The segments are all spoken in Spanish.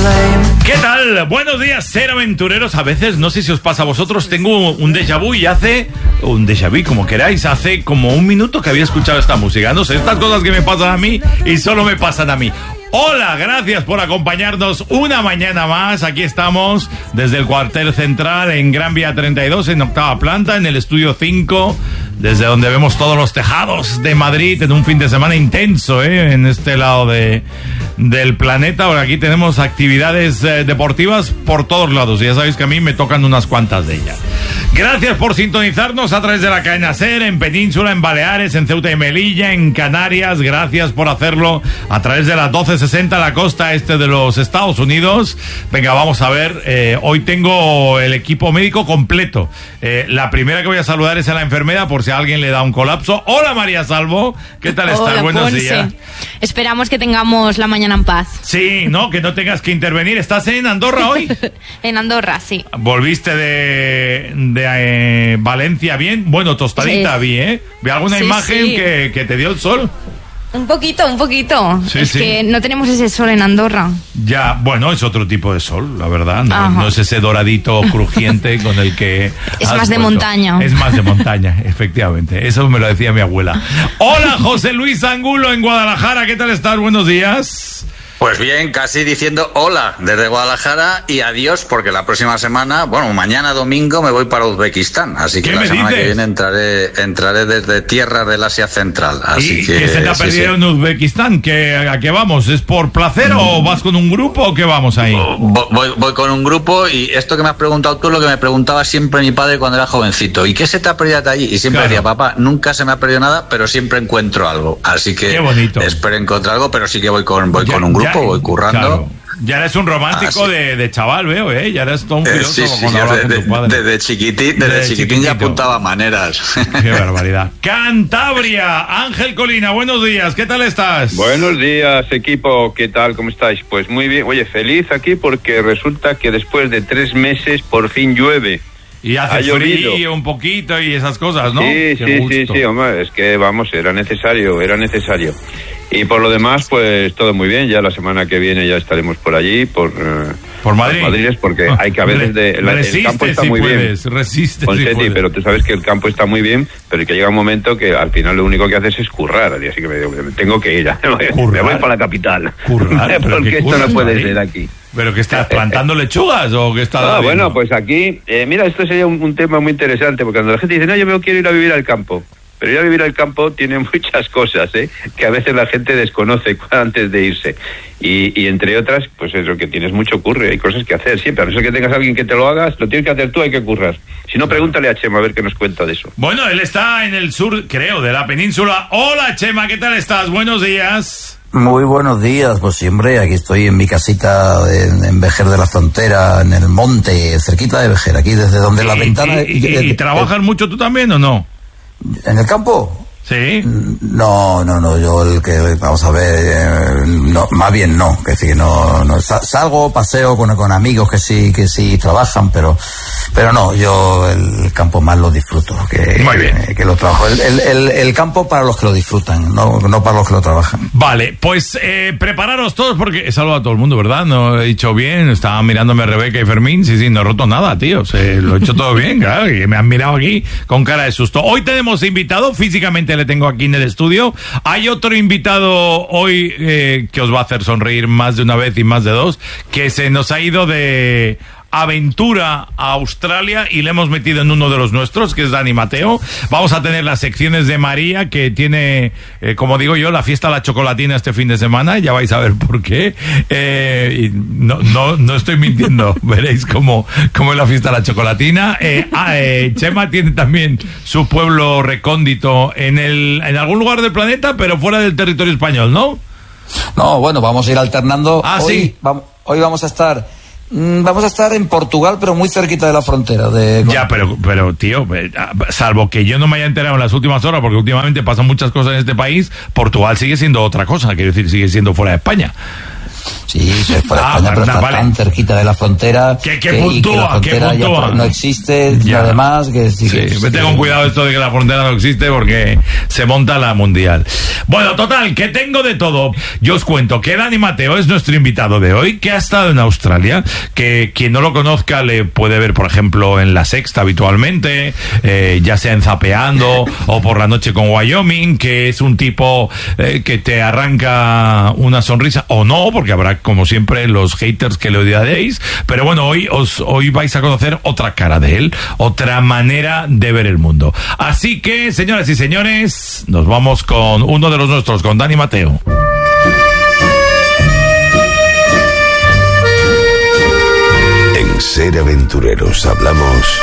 ¿Qué tal? Buenos días, ser aventureros. A veces, no sé si os pasa a vosotros, tengo un déjà vu y como queráis, hace como un minuto que había escuchado esta música. No sé, estas cosas que me pasan a mí y solo me pasan a mí. Hola, gracias por acompañarnos una mañana más. Aquí estamos desde el cuartel central en Gran Vía 32, en octava planta, en el estudio 5, desde donde vemos todos los tejados de Madrid en un fin de semana intenso, en este lado del planeta. Ahora aquí tenemos actividades deportivas por todos lados y ya sabéis que a mí me tocan unas cuantas de ellas. Gracias por sintonizarnos a través de la cadena SER, en Península, en Baleares, en Ceuta y Melilla, en Canarias. Gracias por hacerlo a través de las 1260, la costa este de los Estados Unidos. Venga, vamos a ver. Hoy tengo el equipo médico completo. La primera que voy a saludar es a la enfermera por si a alguien le da un colapso. Hola, María Salvo. ¿Qué tal estás? Hola, buenos Ponce. días. Esperamos que tengamos la mañana en paz. Sí, ¿no? Que no tengas que intervenir. ¿Estás en Andorra hoy? En Andorra, sí. ¿Volviste de Valencia bien? Bueno, tostadita vi, ¿eh? Vi alguna imagen sí. Que te dio el sol. Un poquito. Sí, es que no tenemos ese sol en Andorra. Ya, bueno, es otro tipo de sol, la verdad. No es ese doradito crujiente con el que... Es más de montaña. Es más de montaña, efectivamente. Eso me lo decía mi abuela. Hola, José Luis Angulo en Guadalajara. ¿Qué tal estás? Buenos días. Pues bien, casi diciendo hola desde Guadalajara y adiós, porque la próxima semana, mañana domingo me voy para Uzbekistán, así que la semana que viene entraré desde tierras del Asia Central. Así ¿Y que, qué se te ha perdido en Uzbekistán? ¿A qué vamos? ¿Es por placer o vas con un grupo o qué vamos ahí? Voy con un grupo y esto que me has preguntado tú, lo que me preguntaba siempre mi padre cuando era jovencito. ¿Y qué se te ha perdido de allí? Y siempre decía, papá, nunca se me ha perdido nada, pero siempre encuentro algo. Así que espero encontrar algo, pero sí que voy con un grupo. Voy currando. Claro. Ya eres un romántico de chaval, veo, ¿eh? Ya eres todo un filósofo cuando hablas con tu padre. Desde chiquitín ya apuntaba maneras. Qué barbaridad. Cantabria, Ángel Colina, buenos días, ¿qué tal estás? Buenos días, equipo, ¿qué tal? ¿Cómo estáis? Pues muy bien, oye, feliz aquí porque resulta que después de 3 meses por fin llueve. Y hace frío un poquito y esas cosas, ¿no? Sí, hombre, es que era necesario. Y por lo demás, pues todo muy bien. Ya la semana que viene ya estaremos por allí, por Madrid. Madrid, porque hay que haber el campo está muy bien. Resiste, Poncetti, pero tú sabes que el campo está muy bien, pero que llega un momento que al final lo único que haces es currar. Así que me tengo que ir. Me voy para la capital. Porque esto no puede ser aquí. ¿Pero qué estás plantando lechugas o qué estás bueno, pues aquí, mira, esto sería un tema muy interesante, porque cuando la gente dice, no, yo quiero ir a vivir al campo. Pero ir a vivir al campo tiene muchas cosas, que a veces la gente desconoce antes de irse. Y entre otras, pues es lo que tienes mucho curre, hay cosas que hacer siempre. A no ser que tengas a alguien que te lo hagas, lo tienes que hacer tú, hay que currar. Si no, pregúntale a Chema a ver qué nos cuenta de eso. Bueno, él está en el sur, creo, de la península. Hola, Chema, ¿qué tal estás? Buenos días. Muy buenos días, pues siempre aquí estoy en mi casita en Vejer de la Frontera, en el monte, cerquita de Vejer, aquí desde donde la ventana... ¿Y trabajas mucho tú también o no? ¿En el campo? Sí. No, vamos a ver, no, más bien no, que decir, no, salgo, paseo con amigos que sí trabajan, pero no, yo el campo más lo disfruto que lo trabajo. El campo para los que lo disfrutan, no para los que lo trabajan. Vale, pues prepararos todos porque he saludado a todo el mundo, ¿verdad? No he dicho bien, estaba mirándome Rebeca y Fermín, sí, no he roto nada, tío, lo he hecho todo bien, claro, y me han mirado aquí con cara de susto. Hoy tenemos invitado, físicamente le tengo aquí en el estudio. Hay otro invitado hoy que os va a hacer sonreír más de una vez y más de dos, que se nos ha ido de aventura a Australia y le hemos metido en uno de los nuestros, que es Dani Mateo. Vamos a tener las secciones de María, que tiene, como digo yo, la fiesta de la chocolatina este fin de semana, ya vais a ver por qué. Y no estoy mintiendo, veréis cómo es la fiesta de la chocolatina. Chema tiene también su pueblo recóndito en algún lugar del planeta, pero fuera del territorio español, ¿no? No, bueno, vamos a ir alternando. Sí. Hoy vamos a estar en Portugal, pero muy cerquita de la frontera. Ya, pero tío, salvo que yo no me haya enterado en las últimas horas, porque últimamente pasan muchas cosas en este país, Portugal sigue siendo otra cosa, quiero decir, sigue siendo fuera de España. Sí, se fue a España, pero está tan cerquita de la frontera que la frontera ya no existe, y además que vete con cuidado esto de que la frontera no existe porque se monta la mundial. Bueno, total, que tengo de todo. Yo os cuento que Dani Mateo es nuestro invitado de hoy, que ha estado en Australia, que quien no lo conozca le puede ver, por ejemplo, en La Sexta habitualmente, ya sea en Zapeando o por la noche con Wyoming, que es un tipo que te arranca una sonrisa, o no, porque habrá, como siempre, los haters que le odiaréis, pero bueno, hoy vais a conocer otra cara de él, otra manera de ver el mundo. Así que, señoras y señores, nos vamos con uno de los nuestros, con Dani Mateo. En Ser Aventureros hablamos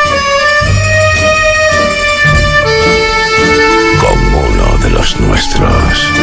con uno de los nuestros.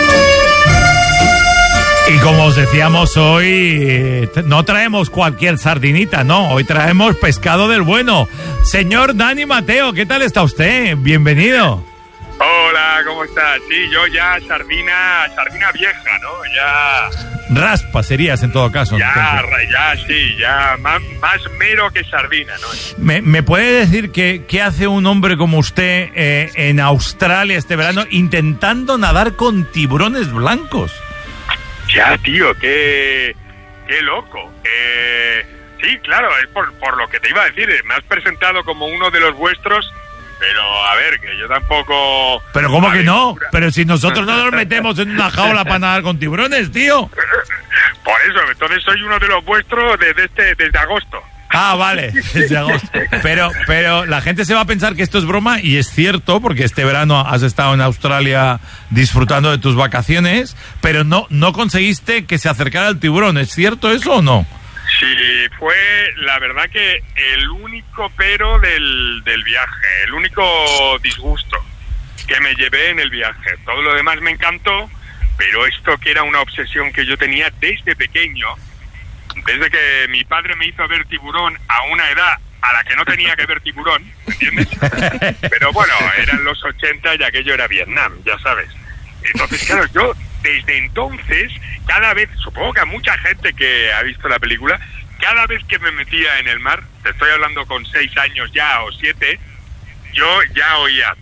Y como os decíamos, hoy no traemos cualquier sardinita, no, hoy traemos pescado del bueno. Señor Dani Mateo, ¿qué tal está usted? Bienvenido. Hola, ¿cómo estás? Sí, yo ya sardina vieja, ¿no? Ya... Raspa serías en todo caso. Ya más mero que sardina, ¿no? ¿Me puede decir qué hace un hombre como usted en Australia este verano intentando nadar con tiburones blancos? Ya, tío, qué loco. Sí, claro, es por lo que te iba a decir. Me has presentado como uno de los vuestros, pero a ver, que yo tampoco... ¿Pero cómo que no? Pero si nosotros no nos metemos en una jaula para nadar con tiburones, tío. Por eso, entonces soy uno de los vuestros desde agosto. Ah, vale, desde agosto. Pero la gente se va a pensar que esto es broma, y es cierto, porque este verano has estado en Australia disfrutando de tus vacaciones, pero no conseguiste que se acercara el tiburón. ¿Es cierto eso o no? Sí, fue la verdad que el único pero del viaje, el único disgusto que me llevé en el viaje. Todo lo demás me encantó, pero esto que era una obsesión que yo tenía desde pequeño, desde que mi padre me hizo ver tiburón a una edad a la que no tenía que ver tiburón, ¿entiendes? Pero bueno, eran los 80 y aquello era Vietnam, ya sabes. Entonces, claro, yo desde entonces, cada vez, supongo que a mucha gente que ha visto la película, cada vez que me metía en el mar, te estoy hablando con 6 años ya o 7, yo ya oía...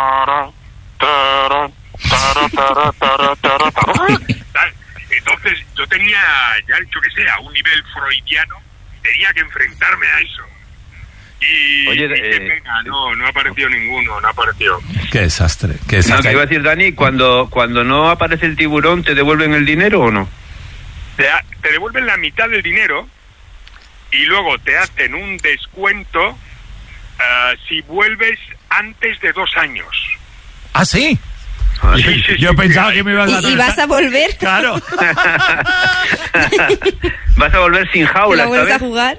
Entonces yo tenía, ya yo que sé, a un nivel freudiano, tenía que enfrentarme a eso. Y oye, qué pena, no apareció ninguno, no apareció. Qué desastre. No, que iba a decir, Dani, cuando no aparece el tiburón, ¿te devuelven el dinero o no? Te devuelven la mitad del dinero y luego te hacen un descuento si vuelves antes de 2 años. ¿Ah, sí? Sí, yo pensaba que me ibas a... ¿Y vas a volver? Claro. ¿Vas a volver sin jaula? ¿Lo vuelves a jugar?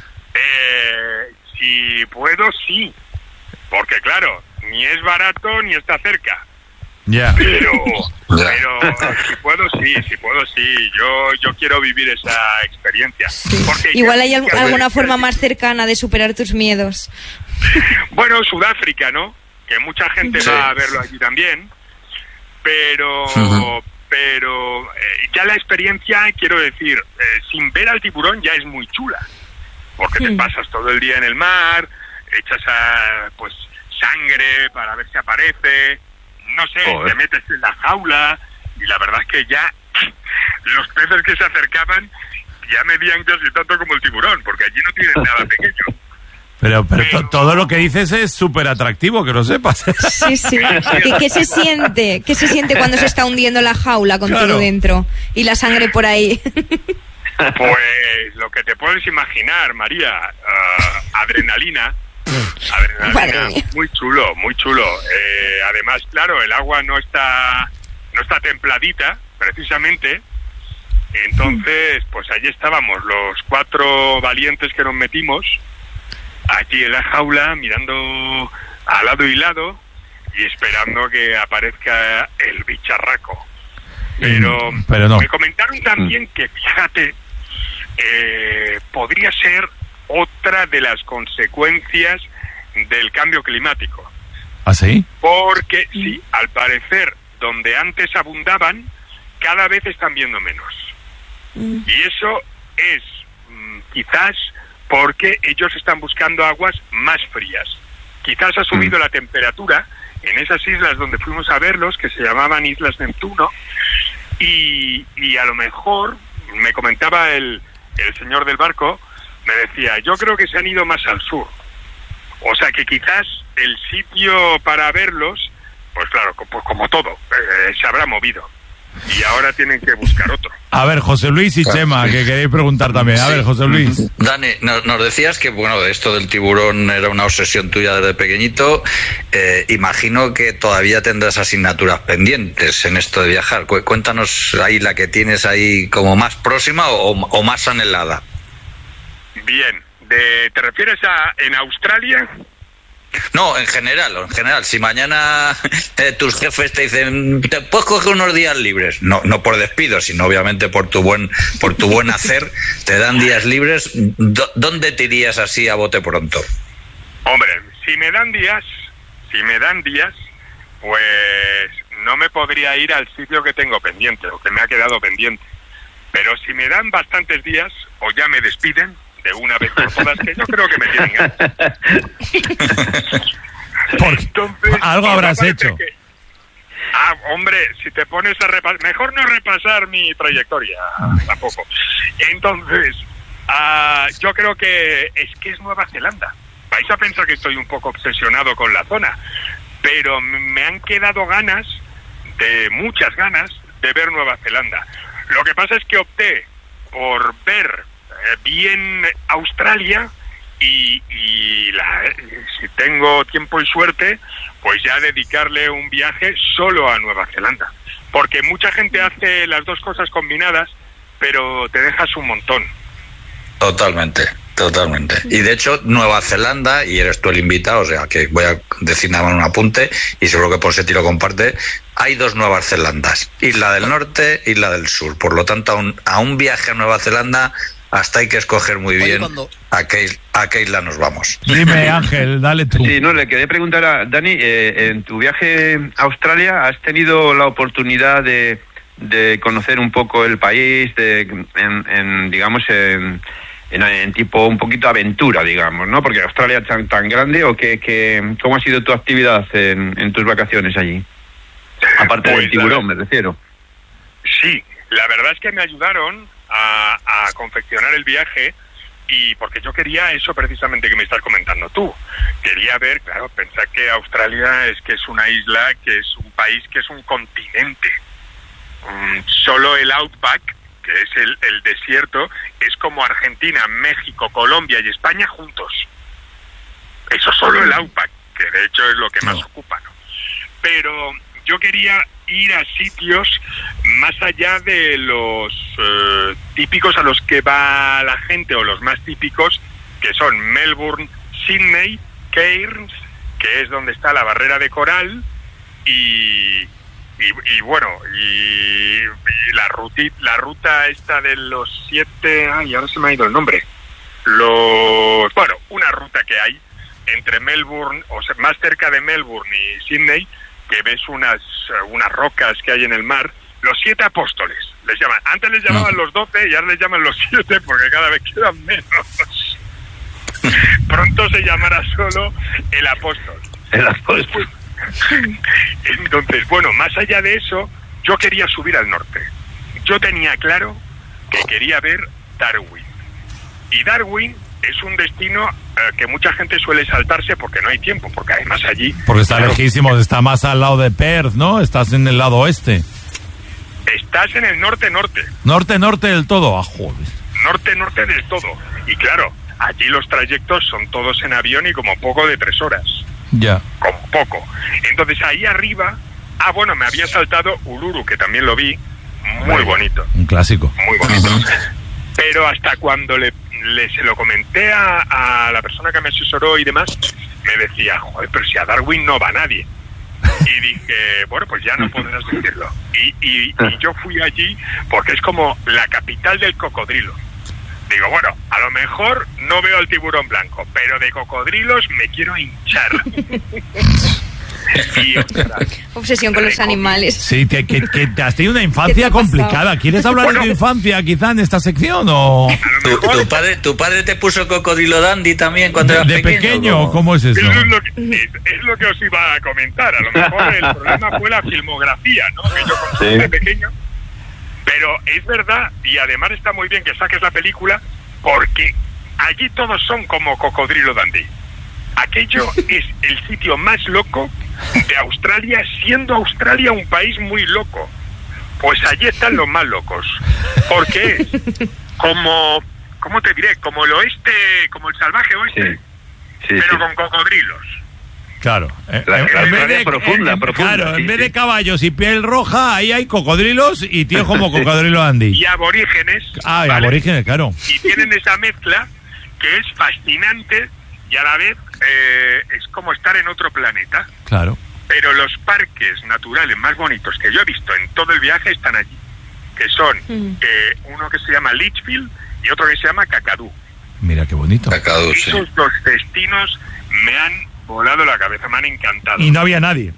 Si puedo, sí. Porque claro, ni es barato ni está cerca. Ya. Pero si puedo, sí. Yo quiero vivir esa experiencia. Porque igual hay alguna forma más cercana de superar tus miedos. Bueno, Sudáfrica, ¿no? Que mucha gente va a verlo allí también. Pero ya la experiencia, quiero decir, sin ver al tiburón ya es muy chula. Porque te pasas todo el día en el mar, echas pues sangre para ver si aparece, no sé, te metes en la jaula, y la verdad es que ya los peces que se acercaban ya medían casi tanto como el tiburón, porque allí no tienen nada pequeño. Pero todo lo que dices es súper atractivo, que lo sepas. Sí. ¿Qué se siente? ¿Qué se siente cuando se está hundiendo la jaula con todo dentro y la sangre por ahí? Pues lo que te puedes imaginar, María, adrenalina, muy chulo. Además, claro, el agua no está templadita, precisamente. Entonces, pues allí estábamos los 4 valientes que nos metimos, aquí en la jaula, mirando a lado y lado y esperando que aparezca el bicharraco. Pero no. Me comentaron también que, fíjate, podría ser otra de las consecuencias del cambio climático. ¿Ah, sí? Porque, sí, al parecer, donde antes abundaban, cada vez están viendo menos. Y eso es quizás porque ellos están buscando aguas más frías. Quizás ha subido la temperatura en esas islas donde fuimos a verlos, que se llamaban Islas Neptuno, y a lo mejor, me comentaba el señor del barco, me decía, yo creo que se han ido más al sur. O sea que quizás el sitio para verlos, pues claro, pues como todo, se habrá movido. Y ahora tienen que buscar otro. A ver, José Luis y Chema, que queréis preguntar también. A ver, José Luis. Dani, nos decías que, bueno, esto del tiburón era una obsesión tuya desde pequeñito. Imagino que todavía tendrás asignaturas pendientes en esto de viajar. Cuéntanos ahí la que tienes ahí como más próxima o más anhelada. Bien, ¿te refieres a en Australia? No, en general. Si mañana tus jefes te dicen, ¿te puedes coger unos días libres? No por despido, sino obviamente por tu buen hacer, te dan días libres. ¿Dónde te irías así a bote pronto? Hombre, si me dan días, pues no me podría ir al sitio que tengo pendiente o que me ha quedado pendiente. Pero si me dan bastantes días o ya me despiden de una vez por todas, que yo creo que me tienen ganas. Entonces, algo habrás hecho. Hombre, si te pones a repasar, mejor no repasar mi trayectoria tampoco. Entonces, yo creo que es Nueva Zelanda. Vais a pensar que estoy un poco obsesionado con la zona, pero me han quedado muchas ganas de ver Nueva Zelanda. Lo que pasa es que opté por ver bien Australia y si tengo tiempo y suerte, pues ya dedicarle un viaje solo a Nueva Zelanda, porque mucha gente hace las dos cosas combinadas, pero te dejas un montón. Totalmente. Y de hecho, Nueva Zelanda, y eres tú el invitado, o sea que voy a decir nada más un apunte, y seguro que por ese tiro comparte, hay dos Nuevas Zelandas, Isla del Norte y Isla del Sur. Por lo tanto, a un viaje a Nueva Zelanda, hasta hay que escoger muy bien a qué isla nos vamos. Dime, Ángel, dale tú. Sí, le quería preguntar a Dani, en tu viaje a Australia, ¿has tenido la oportunidad de conocer un poco el país, digamos, en tipo un poquito aventura, digamos, ¿no? Porque Australia es tan grande, ¿o cómo ha sido tu actividad en tus vacaciones allí? Aparte del tiburón, me refiero. Sí, la verdad es que me ayudaron a confeccionar el viaje, y porque yo quería eso precisamente que me estás comentando tú. Quería ver, claro, pensar que Australia es una isla, que es un país, que es un continente. Solo el Outback, que es el desierto, es como Argentina, México, Colombia y España juntos. Eso solo el Outback, que de hecho es lo que más ocupa, ¿no? Pero yo quería ir a sitios más allá de los típicos a los que va la gente, o los más típicos, que son Melbourne, Sydney, Cairns, que es donde está la barrera de coral, y la ruta esta de los 7, ahora se me ha ido el nombre, una ruta que hay entre Melbourne, o sea, más cerca de Melbourne y Sydney, que ves unas rocas que hay en el mar, los 7 apóstoles, les llaman. Antes les llamaban los 12 y ahora les llaman los 7 porque cada vez quedan menos. Pronto se llamará solo el apóstol. El apóstol. Entonces, bueno, más allá de eso, yo quería subir al norte. Yo tenía claro que quería ver Darwin. Y Darwin es un destino que mucha gente suele saltarse porque no hay tiempo, porque además allí... Porque está lejísimos, está más al lado de Perth, ¿no? Estás en el lado oeste. Estás en el norte-norte. Norte-norte del todo, joder. Norte-norte del todo. Y claro, allí los trayectos son todos en avión y como poco de 3 horas. Ya. Como poco. Entonces ahí arriba... me había saltado Uluru, que también lo vi. Muy bonito. Un clásico. Muy bonito. Pero hasta cuando se lo comenté a la persona que me asesoró y demás, me decía, joder, pero si a Darwin no va nadie. Y dije, bueno, pues ya no podrás decirlo. Y yo fui allí porque es como la capital del cocodrilo. Digo, bueno, a lo mejor no veo al tiburón blanco, pero de cocodrilos me quiero hinchar. Y, obsesión con los animales. Sí, que has tenido una infancia complicada. ¿Quieres hablar de tu infancia quizá en esta sección o...? ¿Tu padre te puso Cocodrilo Dandy también cuando eras pequeño? ¿De pequeño? ¿Cómo es eso? Es lo que os iba a comentar. A lo mejor el problema fue la filmografía, ¿no? Que yo conocí de pequeño. Pero es verdad, y además está muy bien que saques la película, porque allí todos son como Cocodrilo Dandy. Aquello es el sitio más loco de Australia, siendo Australia un país muy loco. Pues allí están los más locos. Porque es como, ¿cómo te diré? Como el oeste, como el salvaje oeste, pero con cocodrilos. Claro. En vez de profunda. Claro, en vez de caballos y piel roja, ahí hay cocodrilos y tíos como Cocodrilo Dandy. Y aborígenes. ¿vale? Aborígenes, claro. Y tienen esa mezcla que es fascinante y a la vez es como estar en otro planeta. Claro. Pero los parques naturales más bonitos que yo he visto en todo el viaje están allí. Que son uno que se llama Litchfield y otro que se llama Kakadu. Mira qué bonito. Kakadu, sí. Esos dos destinos me han volado la cabeza, me han encantado. Y no había nadie.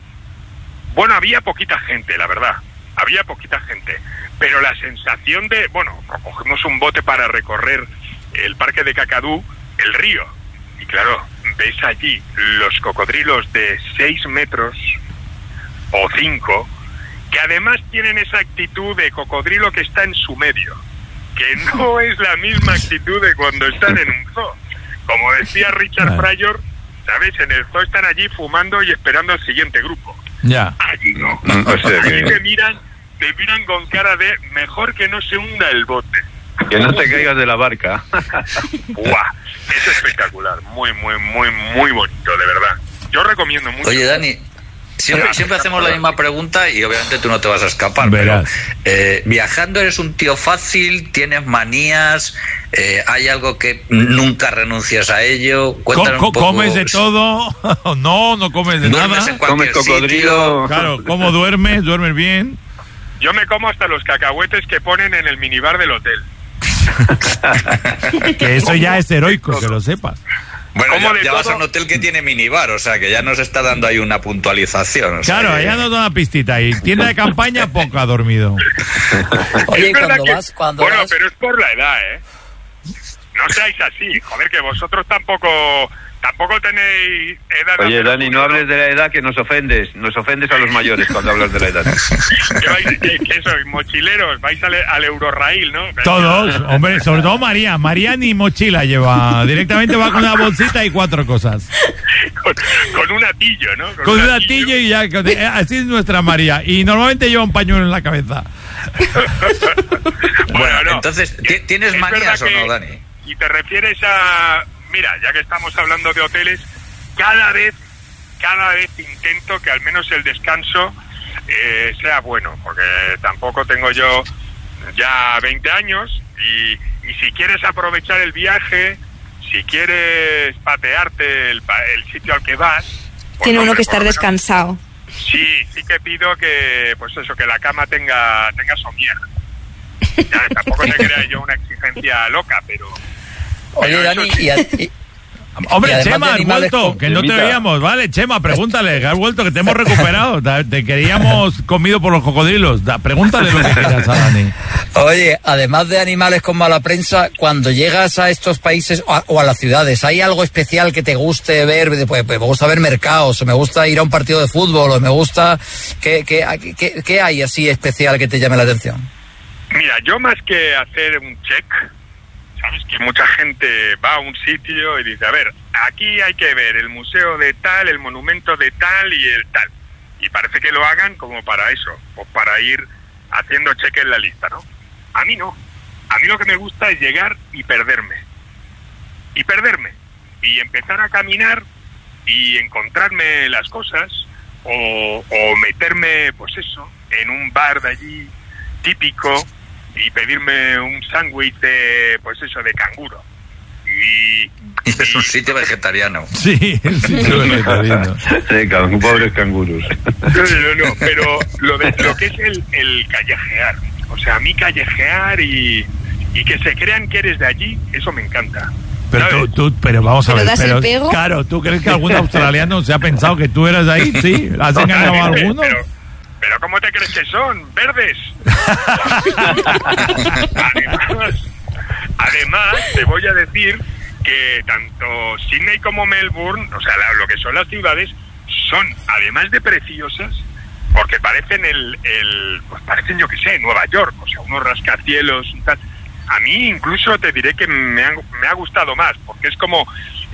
Bueno, había poquita gente, la verdad. Había poquita gente. Pero la sensación de... Bueno, cogemos un bote para recorrer el parque de Kakadu, el río. Y claro, ves allí los cocodrilos de 6 metros o 5, que además tienen esa actitud de cocodrilo que está en su medio, que no es la misma actitud de cuando están en un zoo. Como decía Richard Pryor, ¿sabes? En el zoo están allí fumando y esperando al siguiente grupo. Ya. Allí no. Allí te miran con cara de mejor que no se hunda el bote. Que no te caigas de la barca. ¡Buah! Es espectacular. Muy, muy, muy, muy bonito, de verdad. Yo recomiendo mucho. Oye, Dani, siempre hacemos la misma pregunta y obviamente tú no te vas a escapar. Verás. Pero, viajando eres un tío fácil, tienes manías, hay algo que nunca renuncias a ello. Cuéntanos un poco. ¿Comes de todo? No comes de nada. ¿Comes cocodrilo? Claro, ¿cómo duermes? ¿Duermes bien? Yo me como hasta los cacahuetes que ponen en el minibar del hotel. Que eso ya es heroico, que lo sepas. Bueno, ya vas a un hotel que tiene minibar, o sea, que ya nos está dando ahí una puntualización. Claro, allá nos da una pistita ahí. Tienda de campaña, poco ha dormido. Oye, cuando vas... pero es por la edad, ¿eh? No seáis así, joder, que vosotros tampoco tenéis edad. Oye, Dani, no hables de la edad, que nos ofendes a los mayores cuando hablas de la edad. ¿Qué sois? ¿Mochileros? ¿Vais al Eurorail, no? Todos, hombre, sobre todo María. María ni mochila lleva, directamente va con una bolsita y 4 cosas. Con un atillo, ¿no? Con un atillo y ya, así es nuestra María. Y normalmente lleva un pañuelo en la cabeza. Bueno, no. Entonces, ¿tienes manías o no, Dani? Y te refieres a... Mira, ya que estamos hablando de hoteles, cada vez intento que al menos el descanso sea bueno, porque tampoco tengo yo ya 20 años y si quieres aprovechar el viaje, si quieres patearte el sitio al que vas... Pues tiene uno que estar descansado. Sí que pido que, pues eso, que la cama tenga somier. Ya, tampoco te crea yo una exigencia loca, pero... Oye, Dani, hombre, Chema, has vuelto, que no te veíamos, ¿vale? Chema, pregúntale, que has vuelto, que te hemos recuperado. Te queríamos comido por los cocodrilos. Pregúntale lo que quieras a Dani. Oye, además de animales con mala prensa, cuando llegas a estos países o a las ciudades, ¿hay algo especial que te guste ver? Pues me gusta ver mercados, o me gusta ir a un partido de fútbol, o me gusta... ¿Qué hay así especial que te llame la atención? Mira, yo más que hacer un check... Sabes que mucha gente va a un sitio y dice, a ver, aquí hay que ver el museo de tal, el monumento de tal y el tal. Y parece que lo hagan como para eso, o para ir haciendo cheque en la lista, ¿no? A mí no. A mí lo que me gusta es llegar y perderme. Y empezar a caminar y encontrarme las cosas, o meterme, pues eso, en un bar de allí típico, y pedirme un sándwich de, pues eso, de canguro. Y es un sitio vegetariano. Sí, un sitio vegetariano. Sí, pobres canguros. No, pero lo que es el callejear. O sea, a mí callejear y que se crean que eres de allí, eso me encanta. Pero vamos a ver. ¿das el pego? Claro, ¿tú crees que algún australiano se ha pensado que tú eras ahí? Sí, ¿has engañado a alguno? Pero ¿cómo te crees que son? ¿Verdes? Además, te voy a decir que tanto Sydney como Melbourne, o sea, lo que son las ciudades, son, además de preciosas, porque parecen pues parecen, yo qué sé, Nueva York, o sea, unos rascacielos y tal. A mí incluso te diré que me ha gustado más, porque es como,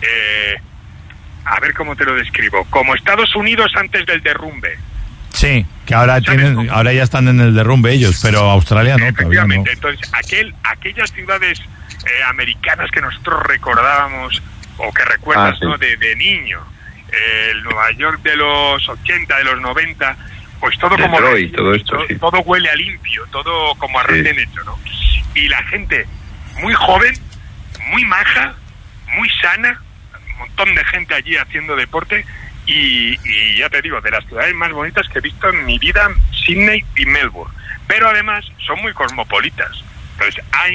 a ver cómo te lo describo, como Estados Unidos antes del derrumbe. Sí, que ahora ya están en el derrumbe ellos, pero Australia no. Efectivamente, no. Entonces aquellas ciudades americanas que nosotros recordábamos, o que recuerdas, sí, ¿no? de niño, el Nueva York de los 80, de los 90, pues todo como Detroit, todo esto, sí. Todo huele a limpio, todo como a recién hecho, ¿no? Y la gente muy joven, muy maja, muy sana, un montón de gente allí haciendo deporte, y ya te digo, de las ciudades más bonitas que he visto en mi vida, Sydney y Melbourne. Pero además son muy cosmopolitas. Entonces hay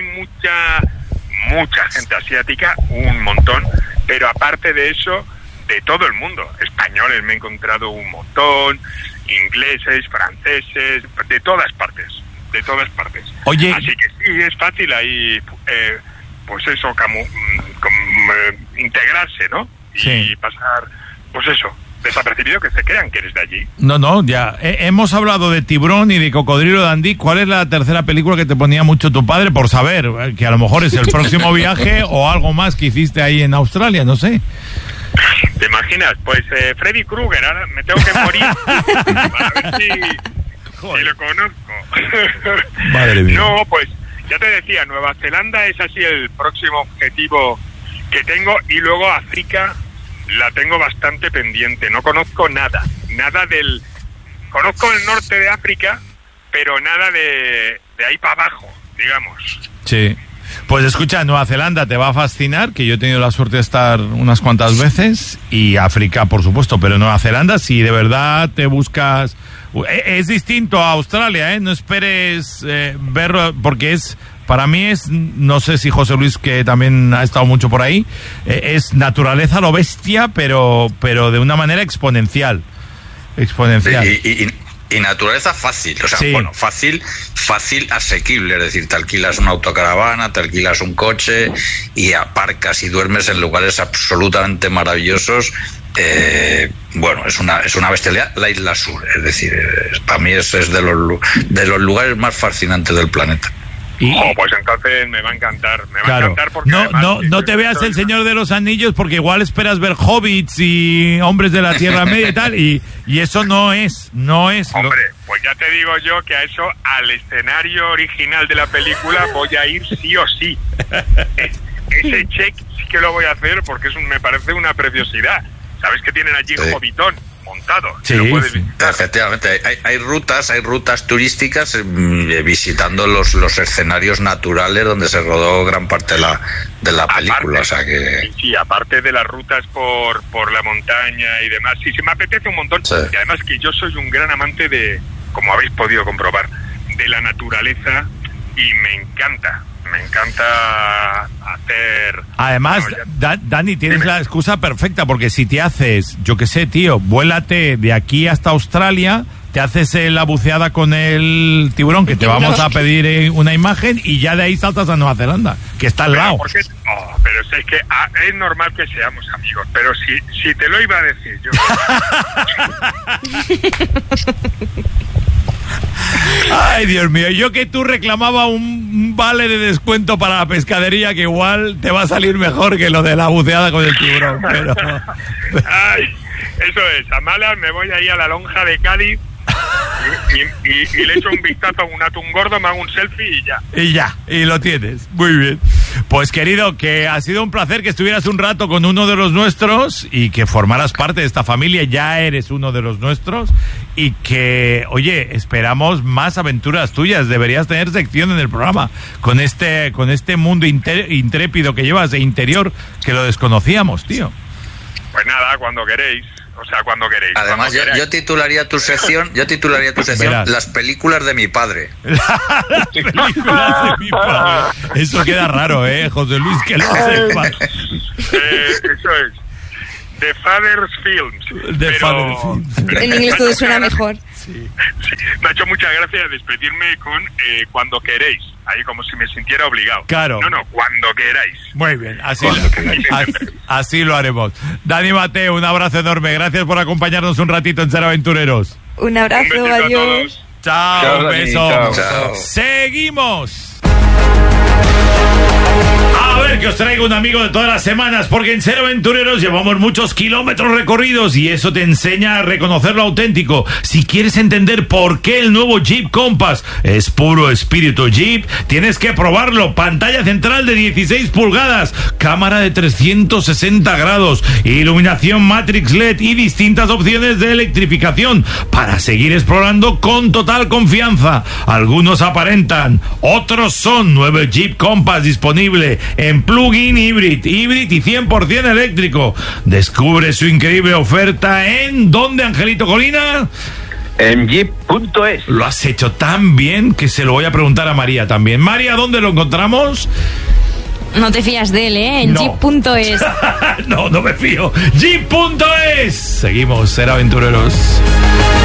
mucha gente asiática, un montón, pero aparte de eso, de todo el mundo. Españoles me he encontrado un montón, ingleses, franceses, de todas partes. Oye, así que sí, es fácil ahí, pues eso, integrarse, ¿no? Sí. Y pasar, pues eso, desapercibido, que se crean que eres de allí. No, ya. Hemos hablado de Tiburón y de Cocodrilo Dundee. ¿Cuál es la tercera película que te ponía mucho tu padre por saber que a lo mejor es el próximo viaje o algo más que hiciste ahí en Australia? No sé. ¿Te imaginas? Pues Freddy Krueger, ahora me tengo que morir para ver si lo conozco. Madre mía. No, pues ya te decía, Nueva Zelanda es así el próximo objetivo que tengo, y luego África la tengo bastante pendiente. No conozco nada conozco el norte de África, pero nada de ahí para abajo, digamos. Sí. Pues escucha, Nueva Zelanda te va a fascinar, que yo he tenido la suerte de estar unas cuantas veces, y África, por supuesto, pero Nueva Zelanda, si de verdad te buscas... Es distinto a Australia, ¿eh? No esperes verlo, porque para mí no sé si José Luis, que también ha estado mucho por ahí, es naturaleza lo bestia, pero de una manera exponencial. Y naturaleza fácil, o sea, sí. Bueno, fácil, asequible, es decir, te alquilas una autocaravana, te alquilas un coche y aparcas y duermes en lugares absolutamente maravillosos. Bueno, es una bestialidad. La Isla Sur, es decir, para mí es de los lugares más fascinantes del planeta. Pues entonces me va a encantar. Claro. Porque no te veas El Señor de los Anillos, porque igual esperas ver hobbits y hombres de la Tierra Media y tal, y eso no es. Hombre, pues ya te digo yo que a eso, al escenario original de la película, voy a ir sí o sí. Ese check sí que lo voy a hacer, porque me parece una preciosidad. ¿Sabes que tienen allí Hobbitón montado? Sí, efectivamente. Hay rutas turísticas visitando los escenarios naturales donde se rodó gran parte de la película. Aparte, o sea que... Sí, aparte de las rutas por la montaña y demás. Sí, se me apetece un montón. Sí. Y además que yo soy un gran amante de, como habéis podido comprobar, de la naturaleza, y me encanta hacer... Además, Dani, tienes la excusa perfecta, porque si te haces, yo qué sé, tío, vuélate de aquí hasta Australia, te haces la buceada con el tiburón, que te vamos a pedir una imagen, y ya de ahí saltas a Nueva Zelanda, que está al lado. Pero es que es normal que seamos amigos, pero si te lo iba a decir yo... Ay, Dios mío, yo que tú reclamaba un vale de descuento para la pescadería, que igual te va a salir mejor que lo de la buceada con el tiburón, pero... Ay, eso es, a malas me voy ahí a la lonja de Cádiz y le echo un vistazo a un atún gordo, me hago un selfie y ya. Y lo tienes, muy bien. Pues querido, que ha sido un placer que estuvieras un rato con uno de los nuestros y que formaras parte de esta familia, ya eres uno de los nuestros, y que, oye, esperamos más aventuras tuyas. Deberías tener sección en el programa con este mundo intrépido que llevas de interior, que lo desconocíamos, tío. Pues nada, cuando queréis. O sea, cuando queréis. Además, yo titularía tu sección, Verás. Las películas de mi padre. Las películas de mi padre. Eso queda raro, José Luis, que lo sepas. Eso es. The Father's Films. Father's Films. En inglés todo suena mejor. Sí. Me ha hecho mucha gracia despedirme con cuando queréis. Ahí como si me sintiera obligado. Claro. No, cuando queráis. Muy bien, así lo haremos. Dani Mateo, un abrazo enorme. Gracias por acompañarnos un ratito en Ser Aventureros. Un abrazo, adiós. Chao, un beso. Chao. Seguimos. A ver, que os traigo un amigo de todas las semanas, porque en Ser Aventureros llevamos muchos kilómetros recorridos y eso te enseña a reconocer lo auténtico. Si quieres entender por qué el nuevo Jeep Compass es puro espíritu Jeep, tienes que probarlo. Pantalla central de 16 pulgadas, cámara de 360 grados, iluminación Matrix LED y distintas opciones de electrificación para seguir explorando con total confianza. Algunos aparentan, otros son. Nuevo Jeep Compass disponible en plug-in híbrido y 100% eléctrico. Descubre su increíble oferta en ¿dónde, Angelito Colina? En jeep.es. Lo has hecho tan bien que se lo voy a preguntar a María también. María, ¿dónde lo encontramos? No te fías de él, En No. jeep.es. No me fío. Jeep.es. Seguimos, Ser Aventureros.